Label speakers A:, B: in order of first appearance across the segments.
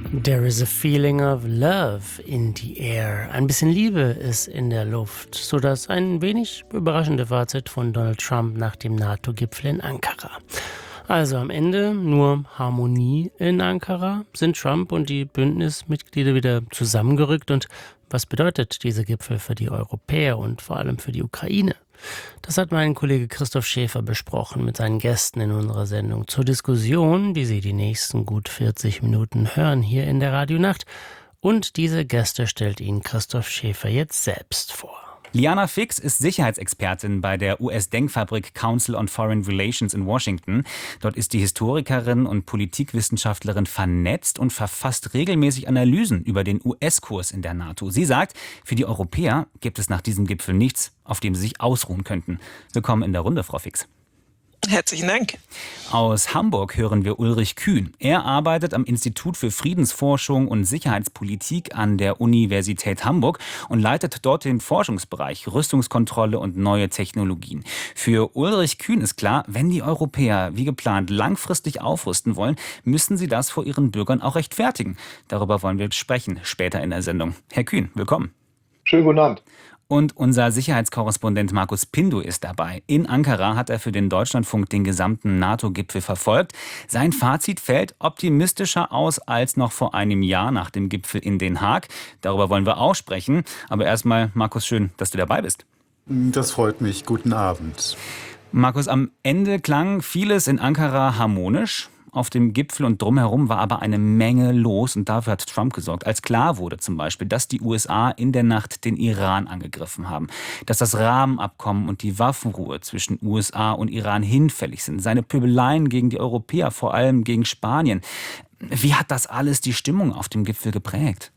A: There is a feeling of love in the air. Ein bisschen Liebe ist in der Luft, sodass ein wenig überraschende Fazit von Donald Trump nach dem NATO-Gipfel in Ankara. Also am Ende nur Harmonie in Ankara. Sind Trump und die Bündnismitglieder wieder zusammengerückt? Und was bedeutet dieser Gipfel für die Europäer und vor allem für die Ukraine? Das hat mein Kollege Christoph Schäfer besprochen mit seinen Gästen in unserer Sendung zur Diskussion, die Sie die nächsten gut 40 Minuten hören hier in der Radionacht. Und diese Gäste stellt Ihnen Christoph Schäfer jetzt selbst vor.
B: Liana Fix ist Sicherheitsexpertin bei der US-Denkfabrik Council on Foreign Relations in Washington. Dort ist die Historikerin und Politikwissenschaftlerin vernetzt und verfasst regelmäßig Analysen über den US-Kurs in der NATO. Sie sagt, für die Europäer gibt es nach diesem Gipfel nichts, auf dem sie sich ausruhen könnten. Willkommen in der Runde, Frau Fix.
C: Herzlichen Dank.
B: Aus Hamburg hören wir Ulrich Kühn. Er arbeitet am Institut für Friedensforschung und Sicherheitspolitik an der Universität Hamburg und leitet dort den Forschungsbereich Rüstungskontrolle und neue Technologien. Für Ulrich Kühn ist klar, wenn die Europäer wie geplant langfristig aufrüsten wollen, müssen sie das vor ihren Bürgern auch rechtfertigen. Darüber wollen wir sprechen später in der Sendung. Herr Kühn, willkommen.
D: Schönen guten Abend.
B: Und unser Sicherheitskorrespondent Markus Pindu ist dabei. In Ankara hat er für den Deutschlandfunk den gesamten NATO-Gipfel verfolgt. Sein Fazit fällt optimistischer aus als noch vor einem Jahr nach dem Gipfel in Den Haag. Darüber wollen wir auch sprechen. Aber erstmal, Markus, schön, dass du dabei bist.
E: Das freut mich. Guten Abend.
B: Markus, am Ende klang vieles in Ankara harmonisch. Auf dem Gipfel und drumherum war aber eine Menge los und dafür hat Trump gesorgt. Als klar wurde zum Beispiel, dass die USA in der Nacht den Iran angegriffen haben, dass das Rahmenabkommen und die Waffenruhe zwischen USA und Iran hinfällig sind, seine Pöbeleien gegen die Europäer, vor allem gegen Spanien. Wie hat das alles die Stimmung auf dem Gipfel geprägt?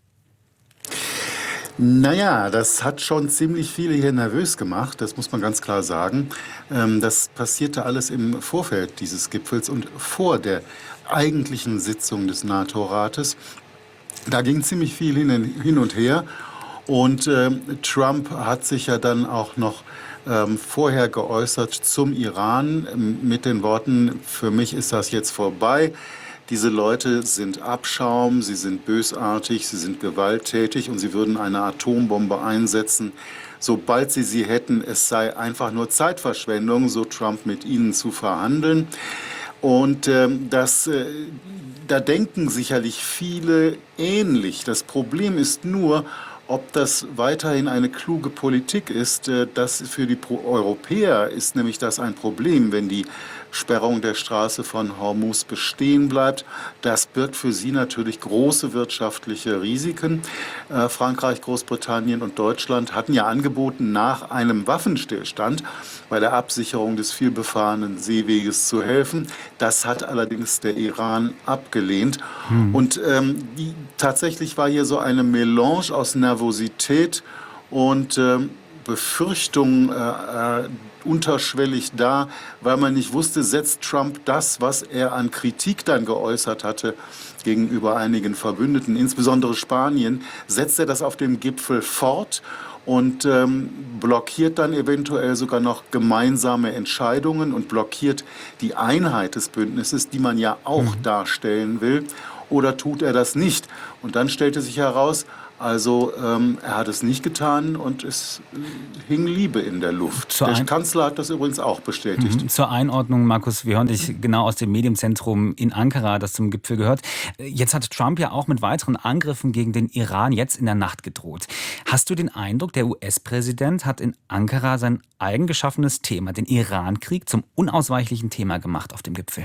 E: Naja, das hat schon ziemlich viele hier nervös gemacht, das muss man ganz klar sagen. Das passierte alles im Vorfeld dieses Gipfels und vor der eigentlichen Sitzung des NATO-Rates. Da ging ziemlich viel hin und her und Trump hat sich ja dann auch noch vorher geäußert zum Iran mit den Worten, für mich ist das jetzt vorbei. Diese Leute sind Abschaum, sie sind bösartig, sie sind gewalttätig und sie würden eine Atombombe einsetzen, sobald sie hätten. Es sei einfach nur Zeitverschwendung, so Trump mit ihnen zu verhandeln. Und da denken sicherlich viele ähnlich. Das Problem ist nur, ob das weiterhin eine kluge Politik ist. Das für die Europäer ist nämlich das ein Problem, wenn die Sperrung der Straße von Hormuz bestehen bleibt. Das birgt für sie natürlich große wirtschaftliche Risiken. Frankreich, Großbritannien und Deutschland hatten ja angeboten, nach einem Waffenstillstand bei der Absicherung des vielbefahrenen Seeweges zu helfen. Das hat allerdings der Iran abgelehnt. Und tatsächlich war hier so eine Melange aus Nervosität und Befürchtung unterschwellig da, weil man nicht wusste, setzt Trump das, was er an Kritik dann geäußert hatte gegenüber einigen Verbündeten, insbesondere Spanien, setzt er das auf dem Gipfel fort und blockiert dann eventuell sogar noch gemeinsame Entscheidungen und blockiert die Einheit des Bündnisses, die man ja auch darstellen will, oder tut er das nicht? Und dann stellte sich heraus, also er hat es nicht getan und es hing Liebe in der Luft. Der Kanzler hat das übrigens auch bestätigt.
B: Zur Einordnung, Markus, wir hören dich genau aus dem Medienzentrum in Ankara, das zum Gipfel gehört. Jetzt hat Trump ja auch mit weiteren Angriffen gegen den Iran jetzt in der Nacht gedroht. Hast du den Eindruck, der US-Präsident hat in Ankara sein eigengeschaffenes Thema, den Iran-Krieg, zum unausweichlichen Thema gemacht auf dem Gipfel?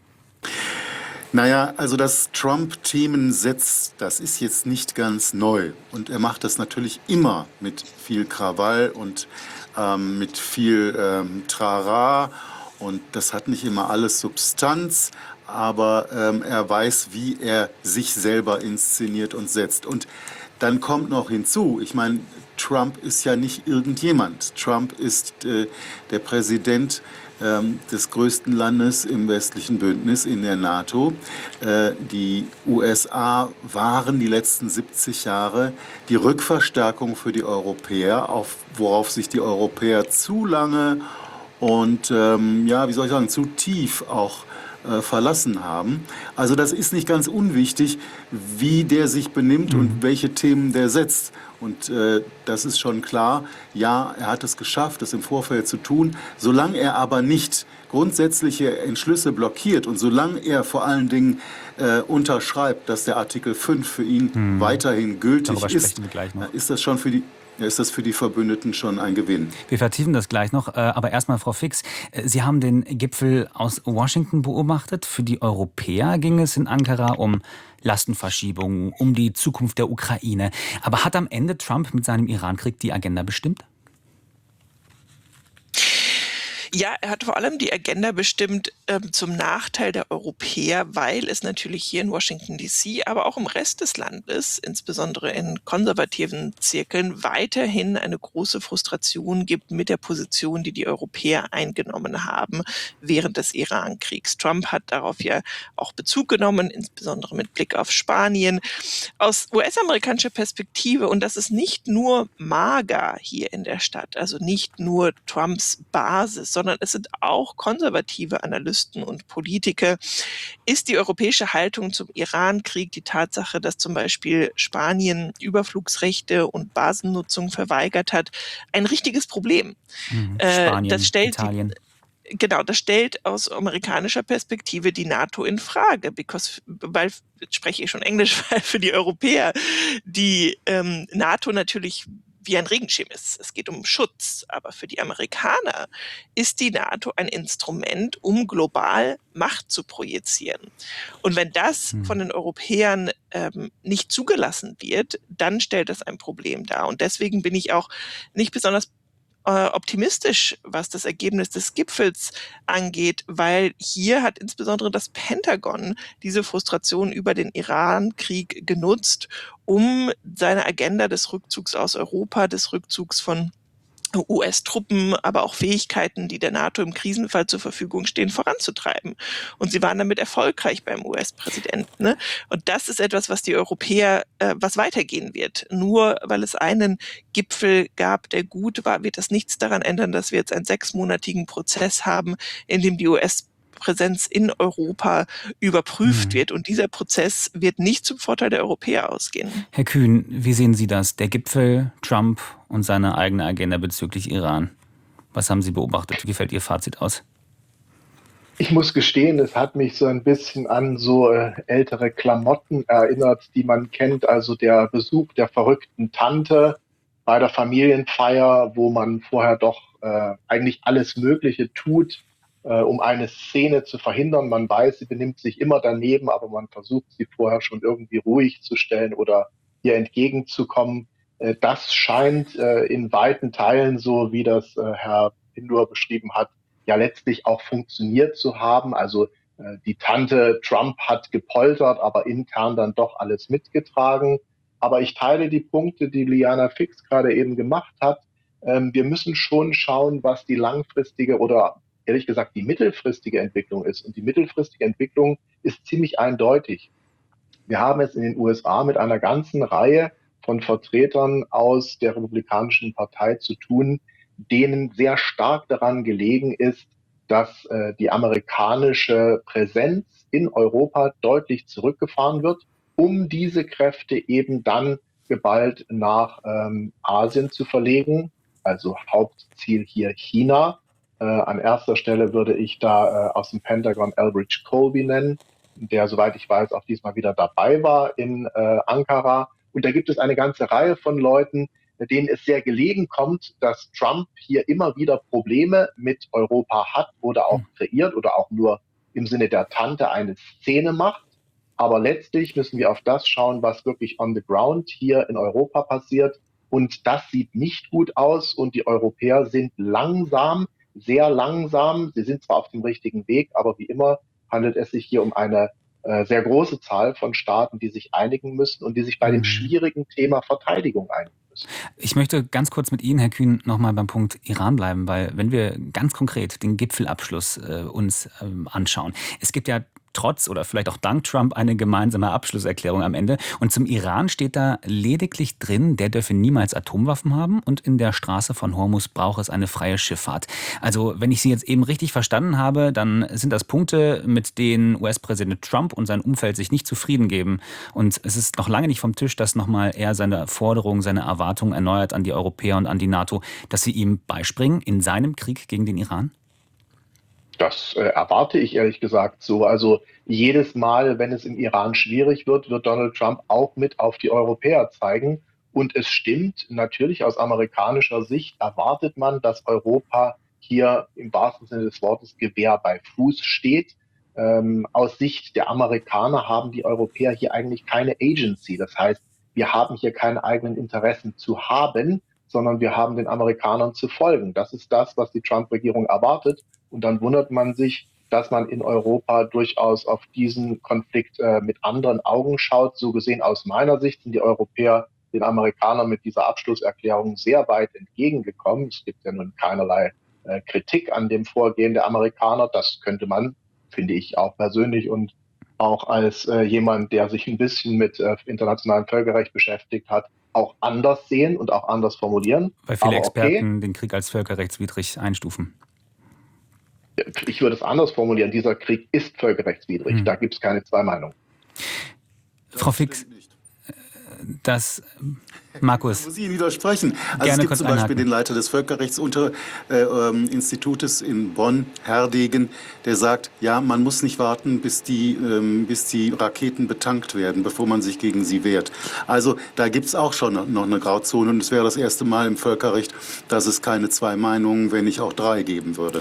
E: Naja, also dass Trump Themen setzt, das ist jetzt nicht ganz neu. Und er macht das natürlich immer mit viel Krawall und mit viel Trara. Und das hat nicht immer alles Substanz, aber er weiß, wie er sich selber inszeniert und setzt. Und dann kommt noch hinzu, ich meine, Trump ist ja nicht irgendjemand. Trump ist der Präsident des größten Landes im westlichen Bündnis in der NATO. Die USA waren die letzten 70 Jahre die Rückverstärkung für die Europäer, worauf sich die Europäer zu lange und zu tief auch verlassen haben. Also das ist nicht ganz unwichtig, wie der sich benimmt und welche Themen der setzt. Und das ist schon klar, ja, er hat es geschafft, das im Vorfeld zu tun. Solange er aber nicht grundsätzliche Entschlüsse blockiert und solange er vor allen Dingen unterschreibt, dass der Artikel 5 für ihn weiterhin gültig
B: Darüber
E: ist,
B: sprechen wir gleich noch.
E: ist das für die Verbündeten schon ein Gewinn.
B: Wir vertiefen das gleich noch, aber erstmal, Frau Fix, Sie haben den Gipfel aus Washington beobachtet. Für die Europäer ging es in Ankara um Lastenverschiebungen, um die Zukunft der Ukraine. Aber hat am Ende Trump mit seinem Irankrieg die Agenda bestimmt?
C: Ja, er hat vor allem die Agenda bestimmt zum Nachteil der Europäer, weil es natürlich hier in Washington DC, aber auch im Rest des Landes, insbesondere in konservativen Zirkeln, weiterhin eine große Frustration gibt mit der Position, die die Europäer eingenommen haben während des Iran-Kriegs. Trump hat darauf ja auch Bezug genommen, insbesondere mit Blick auf Spanien. Aus US-amerikanischer Perspektive, und das ist nicht nur MAGA hier in der Stadt, also nicht nur Trumps Basis, sondern es sind auch konservative Analysten und Politiker, ist die europäische Haltung zum Iran-Krieg, die Tatsache, dass zum Beispiel Spanien Überflugsrechte und Basennutzung verweigert hat, ein richtiges Problem.
B: Spanien,
C: Das stellt
B: Italien.
C: Genau, das stellt aus amerikanischer Perspektive die NATO in Frage, weil, jetzt spreche ich schon Englisch, weil für die Europäer die NATO natürlich wie ein Regenschirm ist. Es geht um Schutz, aber für die Amerikaner ist die NATO ein Instrument, um global Macht zu projizieren. Und wenn das von den Europäern nicht zugelassen wird, dann stellt das ein Problem dar. Und deswegen bin ich auch nicht besonders optimistisch, was das Ergebnis des Gipfels angeht, weil hier hat insbesondere das Pentagon diese Frustration über den Iran-Krieg genutzt, um seine Agenda des Rückzugs aus Europa, des Rückzugs von US-Truppen, aber auch Fähigkeiten, die der NATO im Krisenfall zur Verfügung stehen, voranzutreiben. Und sie waren damit erfolgreich beim US-Präsidenten. Ne? Und das ist etwas, was die Europäer, was weitergehen wird. Nur weil es einen Gipfel gab, der gut war, wird das nichts daran ändern, dass wir jetzt einen 6-monatigen Prozess haben, in dem die US-Präsenz in Europa überprüft wird. Und dieser Prozess wird nicht zum Vorteil der Europäer ausgehen.
B: Herr Kühn, wie sehen Sie das? Der Gipfel, Trump und seine eigene Agenda bezüglich Iran. Was haben Sie beobachtet? Wie fällt Ihr Fazit aus?
D: Ich muss gestehen, es hat mich so ein bisschen an so ältere Klamotten erinnert, die man kennt. Also der Besuch der verrückten Tante bei der Familienfeier, wo man vorher doch eigentlich alles Mögliche tut, um eine Szene zu verhindern. Man weiß, sie benimmt sich immer daneben, aber man versucht, sie vorher schon irgendwie ruhig zu stellen oder ihr entgegenzukommen. Das scheint in weiten Teilen, so wie das Herr Pindur beschrieben hat, ja letztlich auch funktioniert zu haben. Also die Tante Trump hat gepoltert, aber intern dann doch alles mitgetragen. Aber ich teile die Punkte, die Liana Fix gerade eben gemacht hat. Wir müssen schon schauen, was die langfristige oder ehrlich gesagt die mittelfristige Entwicklung ist. Und die mittelfristige Entwicklung ist ziemlich eindeutig. Wir haben es in den USA mit einer ganzen Reihe von Vertretern aus der Republikanischen Partei zu tun, denen sehr stark daran gelegen ist, dass die amerikanische Präsenz in Europa deutlich zurückgefahren wird, um diese Kräfte eben dann geballt nach Asien zu verlegen. Also Hauptziel hier China. An erster Stelle würde ich da aus dem Pentagon Elbridge Colby nennen, der, soweit ich weiß, auch diesmal wieder dabei war in Ankara. Und da gibt es eine ganze Reihe von Leuten, denen es sehr gelegen kommt, dass Trump hier immer wieder Probleme mit Europa hat oder auch kreiert oder auch nur im Sinne der Tante eine Szene macht. Aber letztlich müssen wir auf das schauen, was wirklich on the ground hier in Europa passiert. Und das sieht nicht gut aus. Und die Europäer sind langsam, sehr langsam. Sie sind zwar auf dem richtigen Weg, aber wie immer handelt es sich hier um eine sehr große Zahl von Staaten, die sich einigen müssen und die sich bei dem schwierigen Thema Verteidigung einigen müssen.
B: Ich möchte ganz kurz mit Ihnen, Herr Kühn, nochmal beim Punkt Iran bleiben, weil wenn wir ganz konkret den Gipfelabschluss uns anschauen, es gibt ja trotz oder vielleicht auch dank Trump eine gemeinsame Abschlusserklärung am Ende. Und zum Iran steht da lediglich drin, der dürfe niemals Atomwaffen haben und in der Straße von Hormuz brauche es eine freie Schifffahrt. Also wenn ich Sie jetzt eben richtig verstanden habe, dann sind das Punkte, mit denen US-Präsident Trump und sein Umfeld sich nicht zufrieden geben. Und es ist noch lange nicht vom Tisch, dass nochmal er seine Forderungen, seine Erwartungen erneuert an die Europäer und an die NATO, dass sie ihm beispringen in seinem Krieg gegen den Iran?
D: Das erwarte ich ehrlich gesagt so. Also jedes Mal, wenn es im Iran schwierig wird, wird Donald Trump auch mit auf die Europäer zeigen. Und es stimmt, natürlich aus amerikanischer Sicht erwartet man, dass Europa hier im wahrsten Sinne des Wortes Gewehr bei Fuß steht. Aus Sicht der Amerikaner haben die Europäer hier eigentlich keine Agency. Das heißt, wir haben hier keine eigenen Interessen zu haben, sondern wir haben den Amerikanern zu folgen. Das ist das, was die Trump-Regierung erwartet. Und dann wundert man sich, dass man in Europa durchaus auf diesen Konflikt mit anderen Augen schaut. So gesehen aus meiner Sicht sind die Europäer den Amerikanern mit dieser Abschlusserklärung sehr weit entgegengekommen. Es gibt ja nun keinerlei Kritik an dem Vorgehen der Amerikaner. Das könnte man, finde ich, auch persönlich und auch als jemand, der sich ein bisschen mit internationalem Völkerrecht beschäftigt hat, auch anders sehen und auch anders formulieren.
B: Weil viele
D: Aber
B: Experten den Krieg als völkerrechtswidrig einstufen.
D: Ich würde es anders formulieren. Dieser Krieg ist völkerrechtswidrig. Da gibt es keine zwei Meinungen.
B: Frau Fix, Markus.
E: Da muss ich Ihnen widersprechen. Also
B: Gerne
E: es gibt
B: kurz
E: zum Beispiel
B: einhaken.
E: den Leiter des Völkerrechtsinstitutes in Bonn, Herdegen, der sagt, ja, man muss nicht warten, bis die Raketen betankt werden, bevor man sich gegen sie wehrt. Also da gibt es auch schon noch eine Grauzone und es wäre das erste Mal im Völkerrecht, dass es keine zwei Meinungen, wenn nicht auch drei geben würde.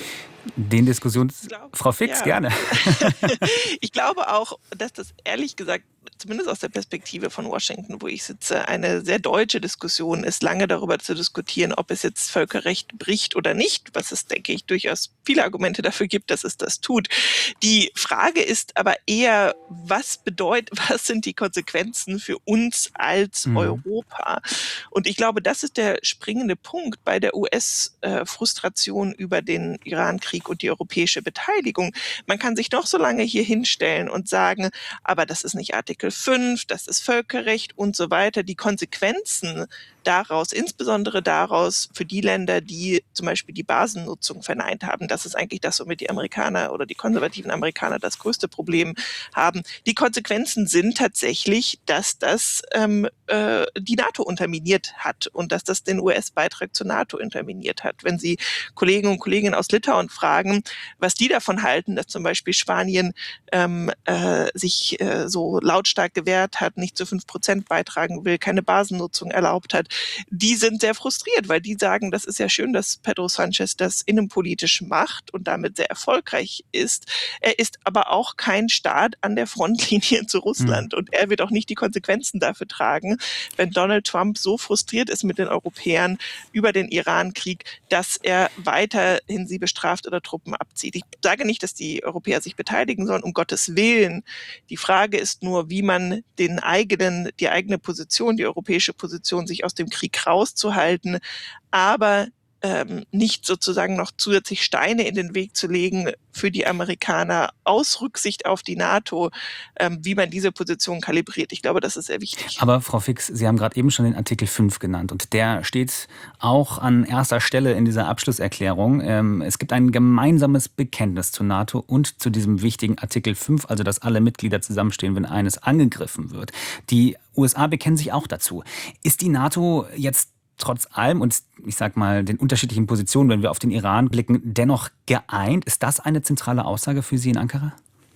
B: Frau Fix,
C: ja.
B: gerne.
C: Ich glaube auch, dass das ehrlich gesagt, zumindest aus der Perspektive von Washington, wo ich sitze, eine sehr deutsche Diskussion ist, lange darüber zu diskutieren, ob es jetzt Völkerrecht bricht oder nicht, was es, denke ich, durchaus viele Argumente dafür gibt, dass es das tut. Die Frage ist aber eher, was sind die Konsequenzen für uns als Europa? Und ich glaube, das ist der springende Punkt bei der US-Frustration über den Iran-Krieg und die europäische Beteiligung. Man kann sich noch so lange hier hinstellen und sagen, aber das ist nicht Artikel 5, das ist Völkerrecht und so weiter. Die Konsequenzen daraus, insbesondere daraus für die Länder, die zum Beispiel die Basennutzung verneint haben, das ist eigentlich das, womit die Amerikaner oder die konservativen Amerikaner das größte Problem haben. Die Konsequenzen sind tatsächlich, dass das die NATO unterminiert hat und dass das den US-Beitrag zur NATO unterminiert hat. Wenn Sie Kollegen und Kolleginnen aus Litauen fragen, was die davon halten, dass zum Beispiel Spanien sich so lautstark gewehrt hat, nicht zu 5% beitragen will, keine Basennutzung erlaubt hat, die sind sehr frustriert, weil die sagen, das ist ja schön, dass Pedro Sanchez das innenpolitisch macht und damit sehr erfolgreich ist. Er ist aber auch kein Staat an der Frontlinie zu Russland und er wird auch nicht die Konsequenzen dafür tragen, wenn Donald Trump so frustriert ist mit den Europäern über den Iran-Krieg, dass er weiterhin sie bestraft oder Truppen abzieht. Ich sage nicht, dass die Europäer sich beteiligen sollen, um Gottes Willen. Die Frage ist nur, wie man die eigene Position, die europäische Position, sich aus dem Krieg rauszuhalten, aber nicht sozusagen noch zusätzlich Steine in den Weg zu legen für die Amerikaner aus Rücksicht auf die NATO, wie man diese Position kalibriert. Ich glaube, das ist sehr wichtig.
B: Aber Frau Fix, Sie haben gerade eben schon den Artikel 5 genannt und der steht auch an erster Stelle in dieser Abschlusserklärung. Es gibt ein gemeinsames Bekenntnis zur NATO und zu diesem wichtigen Artikel 5, also dass alle Mitglieder zusammenstehen, wenn eines angegriffen wird. Die USA bekennen sich auch dazu. Ist die NATO jetzt trotz allem und ich sag mal den unterschiedlichen Positionen, wenn wir auf den Iran blicken, dennoch geeint? Ist das eine zentrale Aussage für Sie in Ankara?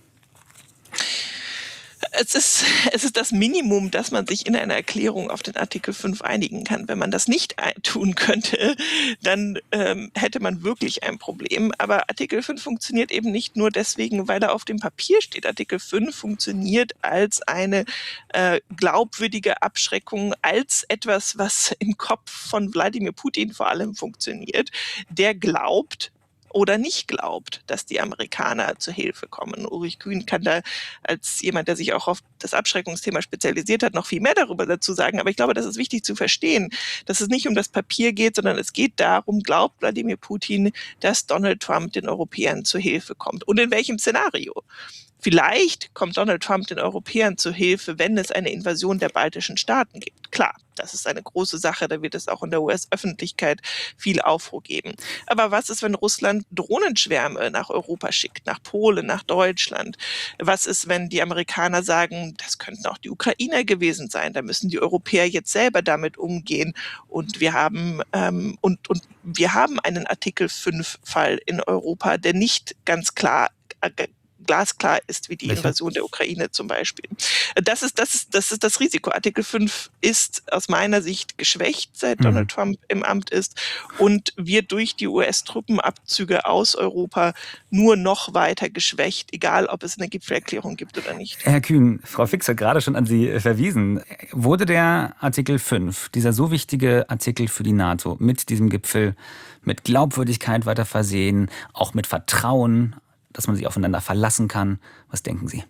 C: Es ist das Minimum, dass man sich in einer Erklärung auf den Artikel 5 einigen kann. Wenn man das nicht tun könnte, dann hätte man wirklich ein Problem. Aber Artikel 5 funktioniert eben nicht nur deswegen, weil er auf dem Papier steht. Artikel 5 funktioniert als eine glaubwürdige Abschreckung, als etwas, was im Kopf von Wladimir Putin vor allem funktioniert, der glaubt, oder nicht glaubt, dass die Amerikaner zur Hilfe kommen. Ulrich Kühn kann da als jemand, der sich auch auf das Abschreckungsthema spezialisiert hat, noch viel mehr darüber dazu sagen. Aber ich glaube, das ist wichtig zu verstehen, dass es nicht um das Papier geht, sondern es geht darum, glaubt Wladimir Putin, dass Donald Trump den Europäern zur Hilfe kommt. Und in welchem Szenario? Vielleicht kommt Donald Trump den Europäern zu Hilfe, wenn es eine Invasion der baltischen Staaten gibt. Klar, das ist eine große Sache, da wird es auch in der US-Öffentlichkeit viel Aufruhr geben. Aber was ist, wenn Russland Drohnenschwärme nach Europa schickt, nach Polen, nach Deutschland? Was ist, wenn die Amerikaner sagen, das könnten auch die Ukrainer gewesen sein, da müssen die Europäer jetzt selber damit umgehen und wir haben wir haben einen Artikel 5-Fall in Europa, der nicht ganz glasklar ist, wie die Invasion der Ukraine zum Beispiel. Das ist das Risiko. Artikel 5 ist aus meiner Sicht geschwächt, seit Donald Trump im Amt ist und wird durch die US-Truppenabzüge aus Europa nur noch weiter geschwächt, egal ob es eine Gipfelerklärung gibt oder nicht.
B: Herr Kühn, Frau Fix hat gerade schon an Sie verwiesen. Wurde der Artikel 5, dieser so wichtige Artikel für die NATO, mit diesem Gipfel mit Glaubwürdigkeit weiter versehen, auch mit Vertrauen, dass man sich aufeinander verlassen kann? Was denken Sie?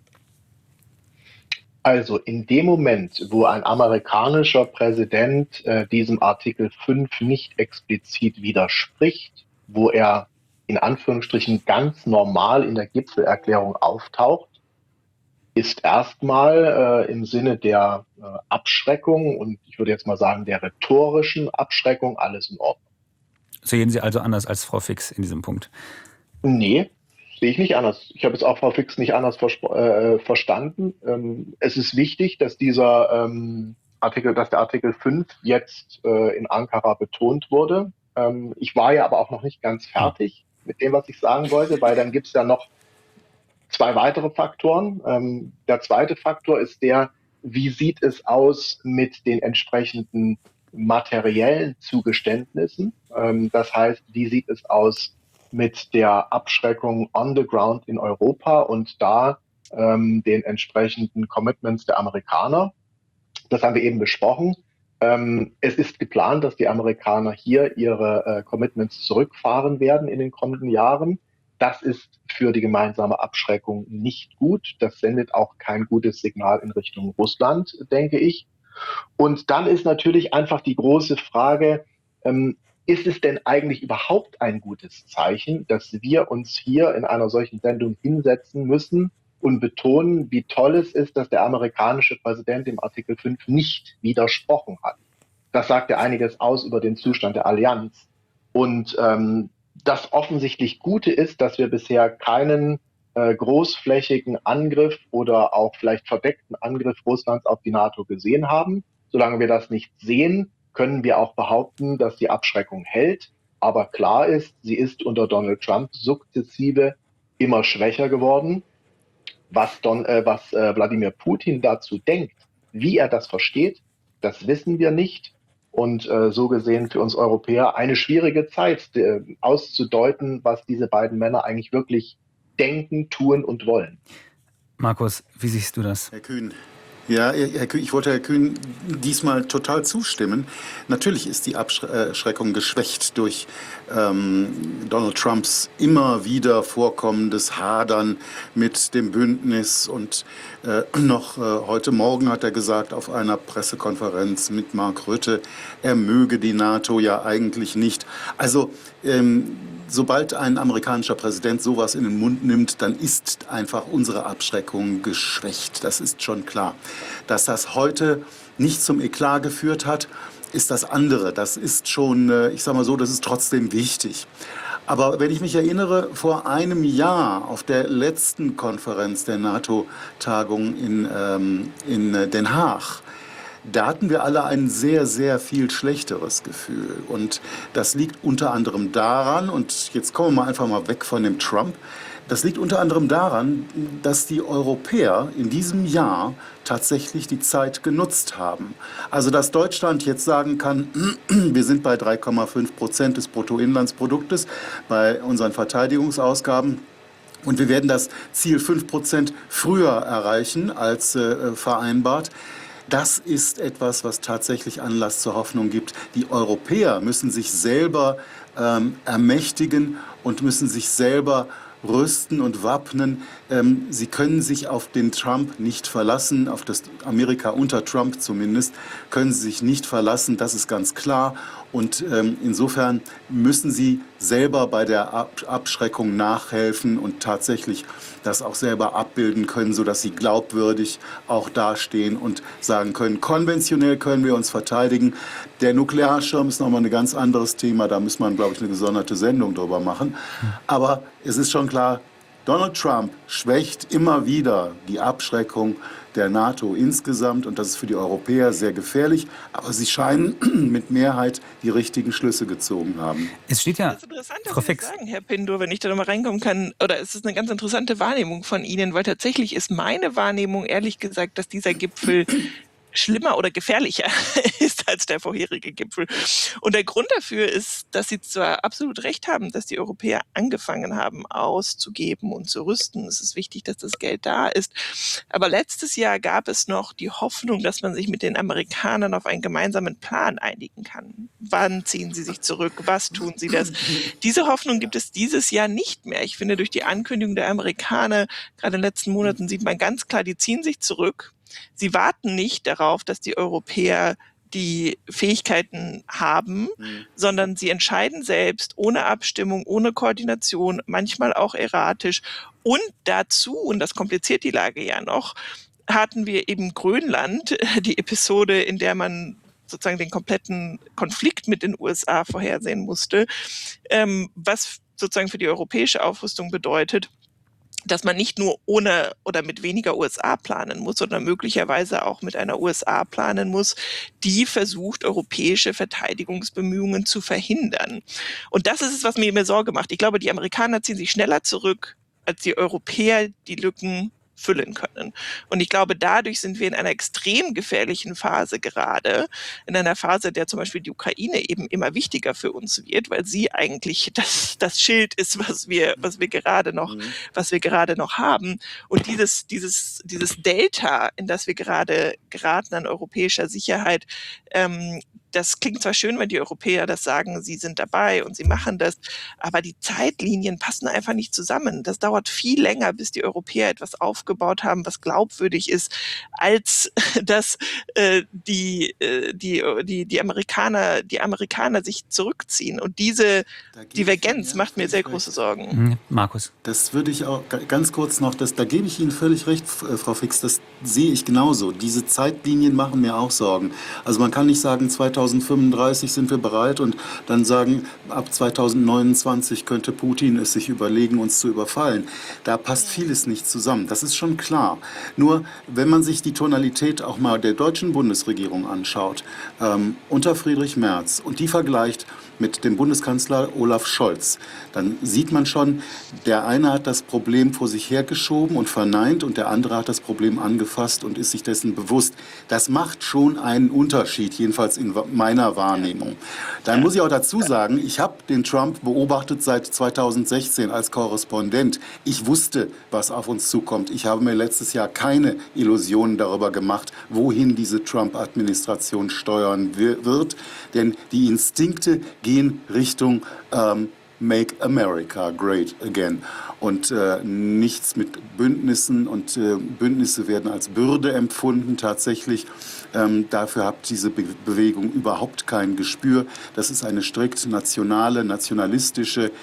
D: Also in dem Moment, wo ein amerikanischer Präsident diesem Artikel 5 nicht explizit widerspricht, wo er in Anführungsstrichen ganz normal in der Gipfelerklärung auftaucht, ist erstmal im Sinne der Abschreckung und ich würde jetzt mal sagen der rhetorischen Abschreckung alles in Ordnung.
B: Sehen Sie also anders als Frau Fix in diesem Punkt?
D: Nee, sehe ich nicht anders. Ich habe jetzt auch Frau Fix nicht anders verstanden. Es ist wichtig, dass der Artikel 5 jetzt in Ankara betont wurde. Ich war ja aber auch noch nicht ganz fertig mit dem, was ich sagen wollte, weil dann gibt es ja noch 2 weitere Faktoren. Der zweite Faktor ist wie sieht es aus mit den entsprechenden materiellen Zugeständnissen? Das heißt, wie sieht es aus mit der Abschreckung on the ground in Europa und da den entsprechenden Commitments der Amerikaner? Das haben wir eben besprochen. Es ist geplant, dass die Amerikaner hier ihre Commitments zurückfahren werden in den kommenden Jahren. Das ist für die gemeinsame Abschreckung nicht gut. Das sendet auch kein gutes Signal in Richtung Russland, denke ich. Und dann ist natürlich einfach die große Frage, ist es denn eigentlich überhaupt ein gutes Zeichen, dass wir uns hier in einer solchen Sendung hinsetzen müssen und betonen, wie toll es ist, dass der amerikanische Präsident dem Artikel 5 nicht widersprochen hat? Das sagt ja einiges aus über den Zustand der Allianz. Und das offensichtlich Gute ist, dass wir bisher keinen großflächigen Angriff oder auch vielleicht verdeckten Angriff Russlands auf die NATO gesehen haben. Solange wir das nicht sehen, können wir auch behaupten, dass die Abschreckung hält. Aber klar ist, sie ist unter Donald Trump sukzessive immer schwächer geworden. Was Wladimir Putin dazu denkt, wie er das versteht, das wissen wir nicht. Und so gesehen für uns Europäer eine schwierige Zeit, auszudeuten, was diese beiden Männer eigentlich wirklich denken, tun und wollen.
B: Markus, wie siehst du das?
E: Herr Kühn. Ja, Herr Kühn, ich wollte Herr Kühn diesmal total zustimmen. Natürlich ist die Abschreckung geschwächt durch Donald Trumps immer wieder vorkommendes Hadern mit dem Bündnis. Und noch heute Morgen hat er gesagt auf einer Pressekonferenz mit Mark Rutte, er möge die NATO ja eigentlich nicht. Also sobald ein amerikanischer Präsident sowas in den Mund nimmt, dann ist einfach unsere Abschreckung geschwächt. Das ist schon klar. Dass das heute nicht zum Eklat geführt hat, ist das andere. Das ist schon, ich sage mal so, das ist trotzdem wichtig. Aber wenn ich mich erinnere, vor einem Jahr auf der letzten Konferenz der NATO-Tagung in Den Haag, da hatten wir alle ein sehr, sehr viel schlechteres Gefühl. Und das liegt unter anderem daran, und jetzt kommen wir einfach mal weg von dem Trump, das liegt unter anderem daran, dass die Europäer in diesem Jahr tatsächlich die Zeit genutzt haben. Also dass Deutschland jetzt sagen kann, wir sind bei 3,5% des Bruttoinlandsproduktes bei unseren Verteidigungsausgaben. Und wir werden das Ziel 5% früher erreichen als vereinbart. Das ist etwas, was tatsächlich Anlass zur Hoffnung gibt. Die Europäer müssen sich selber ermächtigen und müssen sich selber rüsten und wappnen. Sie können sich auf den Trump nicht verlassen, auf das Amerika unter Trump zumindest, können sie sich nicht verlassen, das ist ganz klar. Und insofern müssen sie selber bei der Abschreckung nachhelfen und tatsächlich das auch selber abbilden können, sodass sie glaubwürdig auch dastehen und sagen können, konventionell können wir uns verteidigen. Der Nuklearschirm ist nochmal ein ganz anderes Thema, da muss man, glaube ich, eine gesonderte Sendung drüber machen. Aber es ist schon klar, Donald Trump schwächt immer wieder die Abschreckung der NATO insgesamt und das ist für die Europäer sehr gefährlich. Aber sie scheinen mit Mehrheit die richtigen Schlüsse gezogen haben.
B: Es steht ja,
C: Das ist interessant,
B: Frau
C: dass Sie
B: Fix.
C: das sagen, Herr Pindur, wenn ich da nochmal reinkommen kann. Oder es ist eine ganz interessante Wahrnehmung von Ihnen, weil tatsächlich ist meine Wahrnehmung, ehrlich gesagt, dass dieser Gipfel schlimmer oder gefährlicher ist als der vorherige Gipfel. Und der Grund dafür ist, dass Sie zwar absolut recht haben, dass die Europäer angefangen haben, auszugeben und zu rüsten. Es ist wichtig, dass das Geld da ist. Aber letztes Jahr gab es noch die Hoffnung, dass man sich mit den Amerikanern auf einen gemeinsamen Plan einigen kann. Wann ziehen sie sich zurück? Was tun sie das? Diese Hoffnung gibt es dieses Jahr nicht mehr. Ich finde, durch die Ankündigung der Amerikaner, gerade in den letzten Monaten, sieht man ganz klar, die ziehen sich zurück. Sie warten nicht darauf, dass die Europäer die Fähigkeiten haben, sondern sie entscheiden selbst, ohne Abstimmung, ohne Koordination, manchmal auch erratisch. Und dazu, und das kompliziert die Lage ja noch, hatten wir eben Grönland, die Episode, in der man sozusagen den kompletten Konflikt mit den USA vorhersehen musste, was sozusagen für die europäische Aufrüstung bedeutet, dass man nicht nur ohne oder mit weniger USA planen muss, sondern möglicherweise auch mit einer USA planen muss, die versucht, europäische Verteidigungsbemühungen zu verhindern. Und das ist es, was mir Sorge macht. Ich glaube, die Amerikaner ziehen sich schneller zurück, als die Europäer die Lücken füllen können. Und ich glaube, dadurch sind wir in einer extrem gefährlichen Phase gerade, in einer Phase, in der zum Beispiel die Ukraine eben immer wichtiger für uns wird, weil sie eigentlich das Schild ist, was wir gerade noch haben. Und dieses Delta, in das wir gerade geraten an europäischer Sicherheit, das klingt zwar schön, wenn die Europäer das sagen, sie sind dabei und sie machen das, aber die Zeitlinien passen einfach nicht zusammen. Das dauert viel länger, bis die Europäer etwas aufgebaut haben, was glaubwürdig ist, als dass die Amerikaner sich zurückziehen. Und diese Divergenz macht mir sehr große Sorgen.
B: Markus.
E: Das würde ich auch ganz kurz noch, da gebe ich Ihnen völlig recht, Frau Fix, das sehe ich genauso. Diese Zeitlinien machen mir auch Sorgen. Also man kann nicht sagen, 2035 sind wir bereit und dann sagen, ab 2029 könnte Putin es sich überlegen, uns zu überfallen. Da passt vieles nicht zusammen, das ist schon klar. Nur, wenn man sich die Tonalität auch mal der deutschen Bundesregierung anschaut, unter Friedrich Merz und die vergleicht mit dem Bundeskanzler Olaf Scholz, dann sieht man schon, der eine hat das Problem vor sich hergeschoben und verneint und der andere hat das Problem angefasst und ist sich dessen bewusst. Das macht schon einen Unterschied, jedenfalls in meiner Wahrnehmung. Dann muss ich auch dazu sagen, ich habe den Trump beobachtet seit 2016 als Korrespondent. Ich wusste, was auf uns zukommt. Ich habe mir letztes Jahr keine Illusionen darüber gemacht, wohin diese Trump-Administration steuern wird, denn die Instinkte gehen Richtung Make America Great Again. Und nichts mit Bündnissen und Bündnisse werden als Bürde empfunden tatsächlich. Dafür hat diese Bewegung überhaupt kein Gespür. Das ist eine strikt nationale, nationalistische,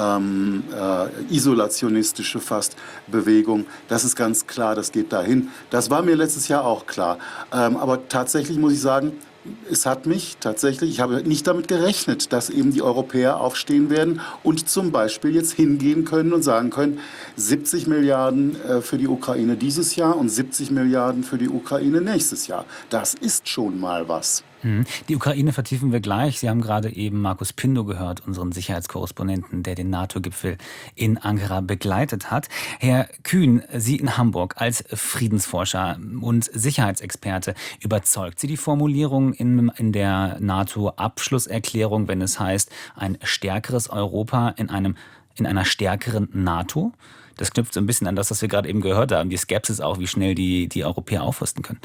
E: isolationistische fast Bewegung. Das ist ganz klar, das geht dahin. Das war mir letztes Jahr auch klar. Aber tatsächlich muss ich sagen, es hat mich tatsächlich, ich habe nicht damit gerechnet, dass eben die Europäer aufstehen werden und zum Beispiel jetzt hingehen können und sagen können, 70 Milliarden für die Ukraine dieses Jahr und 70 Milliarden für die Ukraine nächstes Jahr. Das ist schon mal was.
B: Die Ukraine vertiefen wir gleich. Sie haben gerade eben Markus Pindur gehört, unseren Sicherheitskorrespondenten, der den NATO-Gipfel in Ankara begleitet hat. Herr Kühn, Sie in Hamburg als Friedensforscher und Sicherheitsexperte, überzeugt Sie die Formulierung in der NATO-Abschlusserklärung, wenn es heißt, ein stärkeres Europa in einer stärkeren NATO? Das knüpft so ein bisschen an das, was wir gerade eben gehört haben, die Skepsis auch, wie schnell die Europäer aufrüsten können.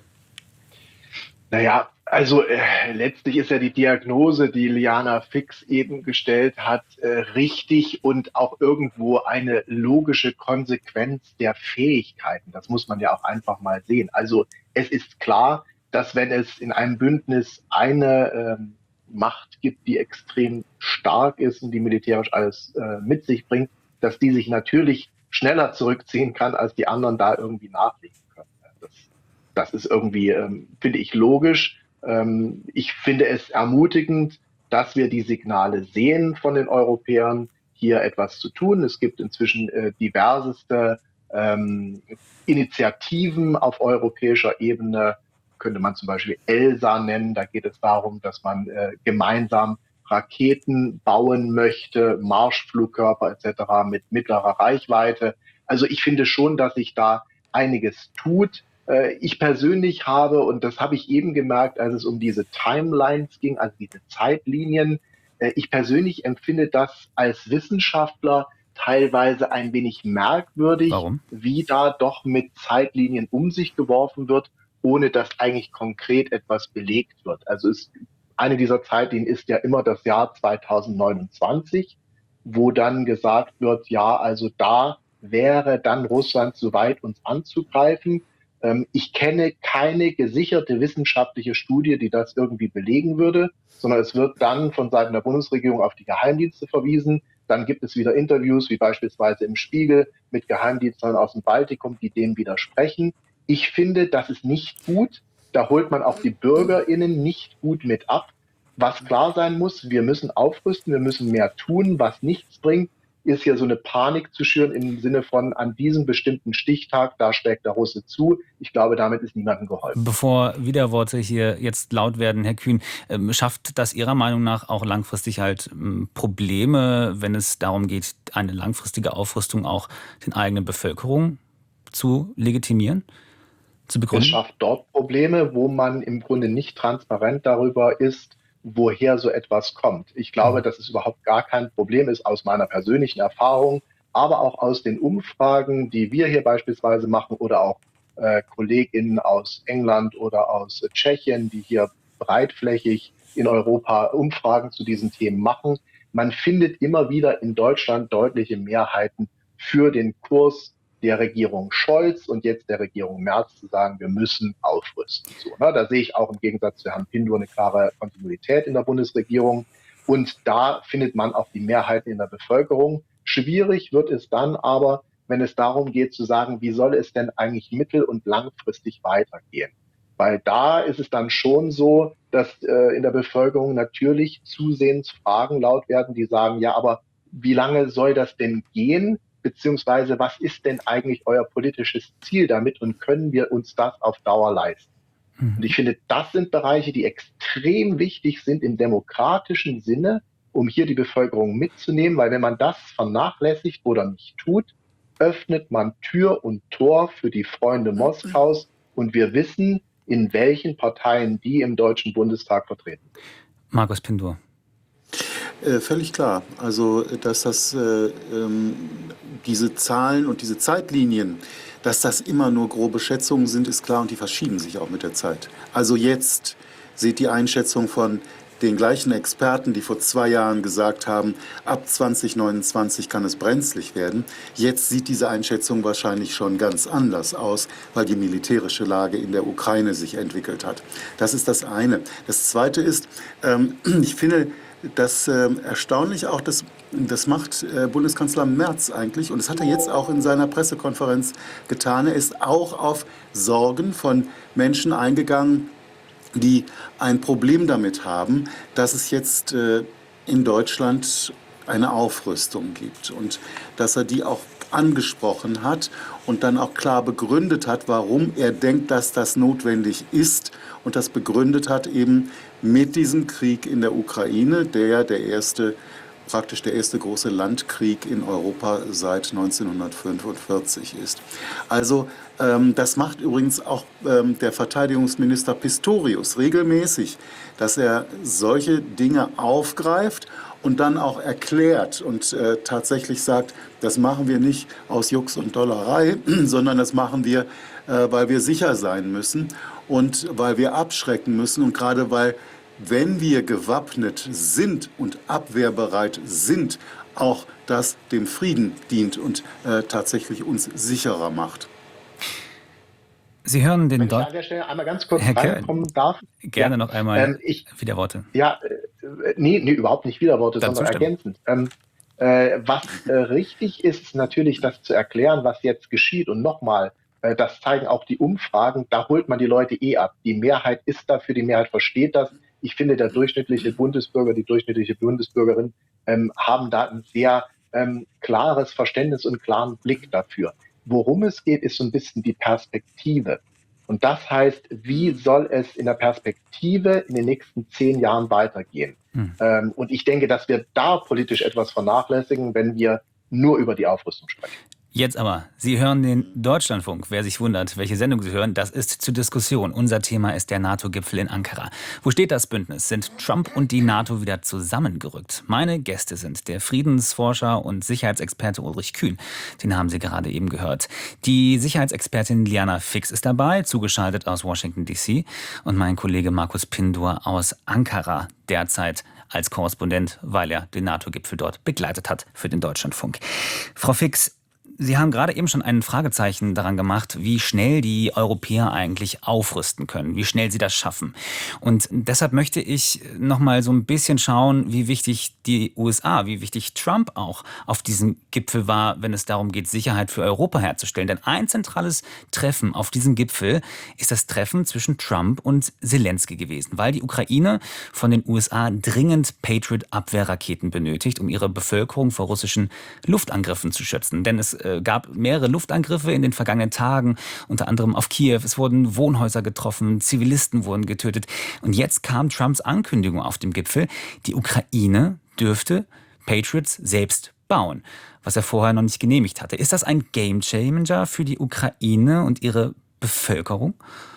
D: Naja, also letztlich ist ja die Diagnose, die Liana Fix eben gestellt hat, richtig und auch irgendwo eine logische Konsequenz der Fähigkeiten. Das muss man ja auch einfach mal sehen. Also es ist klar, dass wenn es in einem Bündnis eine Macht gibt, die extrem stark ist und die militärisch alles mit sich bringt, dass die sich natürlich schneller zurückziehen kann, als die anderen da irgendwie nachlegen können. Das ist irgendwie, finde ich, logisch. Ich finde es ermutigend, dass wir die Signale sehen von den Europäern, hier etwas zu tun. Es gibt inzwischen diverseste Initiativen auf europäischer Ebene, könnte man zum Beispiel ELSA nennen. Da geht es darum, dass man gemeinsam Raketen bauen möchte, Marschflugkörper etc. mit mittlerer Reichweite. Also ich finde schon, dass sich da einiges tut. Ich persönlich habe, und das habe ich eben gemerkt, als es um diese Timelines ging, also diese Zeitlinien, ich persönlich empfinde das als Wissenschaftler teilweise ein wenig merkwürdig,
B: Warum?
D: wie da doch mit Zeitlinien um sich geworfen wird, ohne dass eigentlich konkret etwas belegt wird. Also eine dieser Zeitlinien ist ja immer das Jahr 2029, wo dann gesagt wird, ja, also da wäre dann Russland so weit, uns anzugreifen. Ich kenne keine gesicherte wissenschaftliche Studie, die das irgendwie belegen würde, sondern es wird dann von Seiten der Bundesregierung auf die Geheimdienste verwiesen. Dann gibt es wieder Interviews, wie beispielsweise im Spiegel, mit Geheimdienstern aus dem Baltikum, die dem widersprechen. Ich finde, das ist nicht gut. Da holt man auch die BürgerInnen nicht gut mit ab. Was klar sein muss, wir müssen aufrüsten, wir müssen mehr tun. Was nichts bringt, ist hier so eine Panik zu schüren im Sinne von, an diesem bestimmten Stichtag, da schlägt der Russe zu. Ich glaube, damit ist niemandem geholfen.
B: Bevor Widerworte hier jetzt laut werden, Herr Kühn, schafft das Ihrer Meinung nach auch langfristig halt Probleme, wenn es darum geht, eine langfristige Aufrüstung auch den eigenen Bevölkerung zu legitimieren, zu begründen?
D: Es schafft dort Probleme, wo man im Grunde nicht transparent darüber ist, woher so etwas kommt. Ich glaube, dass es überhaupt gar kein Problem ist aus meiner persönlichen Erfahrung, aber auch aus den Umfragen, die wir hier beispielsweise machen oder auch KollegInnen aus England oder aus Tschechien, die hier breitflächig in Europa Umfragen zu diesen Themen machen. Man findet immer wieder in Deutschland deutliche Mehrheiten für den Kurs der Regierung Scholz und jetzt der Regierung Merz zu sagen, wir müssen aufrüsten. So, ne? Da sehe ich auch im Gegensatz zu Herrn Pindur eine klare Kontinuität in der Bundesregierung. Und da findet man auch die Mehrheiten in der Bevölkerung. Schwierig wird es dann aber, wenn es darum geht zu sagen, wie soll es denn eigentlich mittel- und langfristig weitergehen? Weil da ist es dann schon so, dass in der Bevölkerung natürlich zusehends Fragen laut werden, die sagen, ja, aber wie lange soll das denn gehen? Beziehungsweise was ist denn eigentlich euer politisches Ziel damit und können wir uns das auf Dauer leisten? Und ich finde, das sind Bereiche, die extrem wichtig sind im demokratischen Sinne, um hier die Bevölkerung mitzunehmen, weil wenn man das vernachlässigt oder nicht tut, öffnet man Tür und Tor für die Freunde Moskaus und wir wissen, in welchen Parteien die im Deutschen Bundestag vertreten.
B: Markus Pindur.
E: Völlig klar. Also, dass diese Zahlen und diese Zeitlinien, dass das immer nur grobe Schätzungen sind, ist klar und die verschieben sich auch mit der Zeit. Also jetzt seht die Einschätzung von den gleichen Experten, die vor 2 Jahren gesagt haben, ab 2029 kann es brenzlig werden. Jetzt sieht diese Einschätzung wahrscheinlich schon ganz anders aus, weil die militärische Lage in der Ukraine sich entwickelt hat. Das ist das eine. Das zweite ist, ich finde, das erstaunlich auch, das macht Bundeskanzler Merz eigentlich und das hat er jetzt auch in seiner Pressekonferenz getan. Er ist auch auf Sorgen von Menschen eingegangen, die ein Problem damit haben, dass es jetzt in Deutschland eine Aufrüstung gibt und dass er die auch angesprochen hat und dann auch klar begründet hat, warum er denkt, dass das notwendig ist und das begründet hat eben mit diesem Krieg in der Ukraine, der praktisch der erste große Landkrieg in Europa seit 1945 ist. Also das macht übrigens auch der Verteidigungsminister Pistorius regelmäßig, dass er solche Dinge aufgreift und dann auch erklärt und tatsächlich sagt, das machen wir nicht aus Jux und Dollerei, sondern das machen wir, weil wir sicher sein müssen und weil wir abschrecken müssen und gerade weil, wenn wir gewappnet sind und abwehrbereit sind, auch das dem Frieden dient und tatsächlich uns sicherer macht.
B: Sie hören den
D: Wenn ich an der Stelle einmal ganz kurz reinkommen darf.
B: Gerne noch einmal Widerworte.
D: Ja, Nee, überhaupt nicht Widerworte,
B: Dann
D: sondern
B: zustimmen.
D: ergänzend. Was richtig ist, ist natürlich, das zu erklären, was jetzt geschieht. Und nochmal, das zeigen auch die Umfragen, da holt man die Leute ab. Die Mehrheit ist dafür, die Mehrheit versteht das. Ich finde, der durchschnittliche Bundesbürger, die durchschnittliche Bundesbürgerin haben da ein sehr klares Verständnis und klaren Blick dafür. Worum es geht, ist so ein bisschen die Perspektive. Und das heißt, wie soll es in der Perspektive in den nächsten 10 Jahren weitergehen? Und ich denke, dass wir da politisch etwas vernachlässigen, wenn wir nur über die Aufrüstung sprechen.
B: Jetzt aber, Sie hören den Deutschlandfunk. Wer sich wundert, welche Sendung Sie hören, das ist zur Diskussion. Unser Thema ist der NATO-Gipfel in Ankara. Wo steht das Bündnis? Sind Trump und die NATO wieder zusammengerückt? Meine Gäste sind der Friedensforscher und Sicherheitsexperte Ulrich Kühn. Den haben Sie gerade eben gehört. Die Sicherheitsexpertin Liana Fix ist dabei, zugeschaltet aus Washington D.C. Und mein Kollege Markus Pindur aus Ankara, derzeit als Korrespondent, weil er den NATO-Gipfel dort begleitet hat für den Deutschlandfunk. Frau Fix, Sie haben gerade eben schon ein Fragezeichen daran gemacht, wie schnell die Europäer eigentlich aufrüsten können, wie schnell sie das schaffen. Und deshalb möchte ich noch mal so ein bisschen schauen, wie wichtig die USA, wie wichtig Trump auch auf diesem Gipfel war, wenn es darum geht, Sicherheit für Europa herzustellen. Denn ein zentrales Treffen auf diesem Gipfel ist das Treffen zwischen Trump und Zelensky gewesen, weil die Ukraine von den USA dringend Patriot-Abwehrraketen benötigt, um ihre Bevölkerung vor russischen Luftangriffen zu schützen. Denn es gab mehrere Luftangriffe in den vergangenen Tagen, unter anderem auf Kiew. Es wurden Wohnhäuser getroffen, Zivilisten wurden getötet. Und jetzt kam Trumps Ankündigung auf dem Gipfel, die Ukraine dürfte Patriots selbst bauen, was er vorher noch nicht genehmigt hatte. Ist das ein Gamechanger für die Ukraine und ihre Bevölkerung?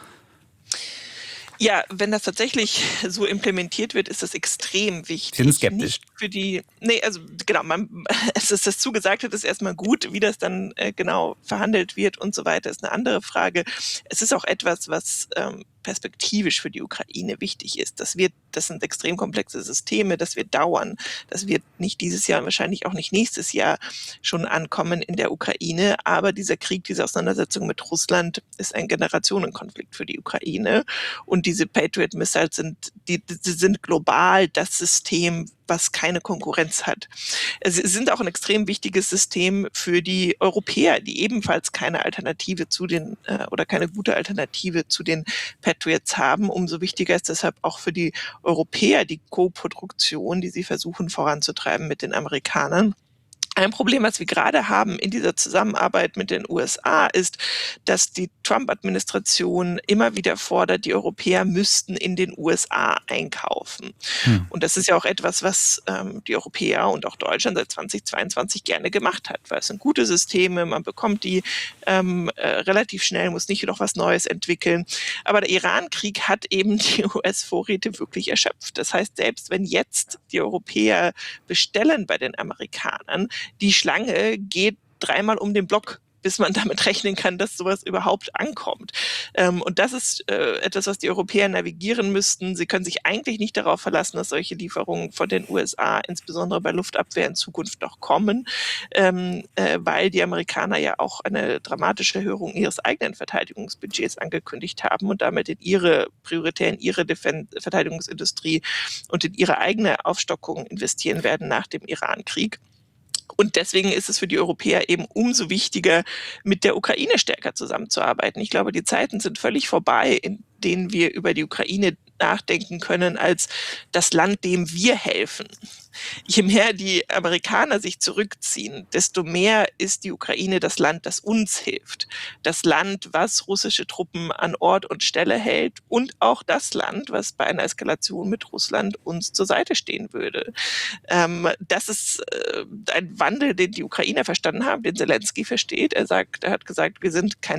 C: Ja, wenn das tatsächlich so implementiert wird, ist das extrem wichtig.
B: Sie sind skeptisch.
C: Nicht für die, nee, also genau, es ist das Zugesagte, ist erstmal gut, wie das dann genau verhandelt wird und so weiter, ist eine andere Frage. Es ist auch etwas, was perspektivisch für die Ukraine wichtig ist. Das sind extrem komplexe Systeme, das wird dauern. Das wird nicht dieses Jahr und wahrscheinlich auch nicht nächstes Jahr schon ankommen in der Ukraine. Aber dieser Krieg, diese Auseinandersetzung mit Russland ist ein Generationenkonflikt für die Ukraine. Und diese Patriot-Missiles sind global das System, was keine Konkurrenz hat. Sie sind auch ein extrem wichtiges System für die Europäer, die ebenfalls keine Alternative zu den oder keine gute Alternative zu den Patriots haben. Umso wichtiger ist deshalb auch für die Europäer die Co-Produktion, die sie versuchen voranzutreiben mit den Amerikanern. Ein Problem, was wir gerade haben in dieser Zusammenarbeit mit den USA, ist, dass die Trump-Administration immer wieder fordert, die Europäer müssten in den USA einkaufen. Und das ist ja auch etwas, was die Europäer und auch Deutschland seit 2022 gerne gemacht hat, weil es sind gute Systeme, man bekommt die relativ schnell, muss nicht noch was Neues entwickeln. Aber der Iran-Krieg hat eben die US-Vorräte wirklich erschöpft. Das heißt, selbst wenn jetzt die Europäer bestellen bei den Amerikanern, die Schlange geht 3-mal um den Block, bis man damit rechnen kann, dass sowas überhaupt ankommt. Und das ist etwas, was die Europäer navigieren müssten. Sie können sich eigentlich nicht darauf verlassen, dass solche Lieferungen von den USA, insbesondere bei Luftabwehr, in Zukunft noch kommen, weil die Amerikaner ja auch eine dramatische Erhöhung ihres eigenen Verteidigungsbudgets angekündigt haben und damit in ihre Verteidigungsindustrie und in ihre eigene Aufstockung investieren werden nach dem Iran-Krieg. Und deswegen ist es für die Europäer eben umso wichtiger, mit der Ukraine stärker zusammenzuarbeiten. Ich glaube, die Zeiten sind völlig vorbei, in denen wir über die Ukraine nachdenken können als das Land, dem wir helfen. Je mehr die Amerikaner sich zurückziehen, desto mehr ist die Ukraine das Land, das uns hilft. Das Land, was russische Truppen an Ort und Stelle hält und auch das Land, was bei einer Eskalation mit Russland uns zur Seite stehen würde. Das ist ein Wandel, den die Ukrainer verstanden haben, den Zelensky versteht. Er hat gesagt, wir sind kein